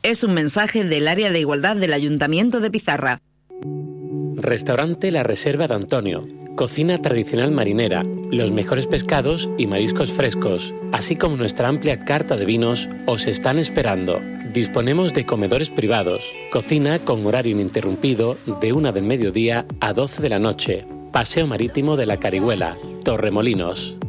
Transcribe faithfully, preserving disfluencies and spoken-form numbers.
Es un mensaje del área de igualdad del Ayuntamiento de Pizarra. Restaurante La Reserva de Antonio. Cocina tradicional marinera, los mejores pescados y mariscos frescos, así como nuestra amplia carta de vinos, os están esperando. Disponemos de comedores privados, cocina con horario ininterrumpido de una del mediodía a doce de la noche. Paseo Marítimo de la Carihuela, Torremolinos.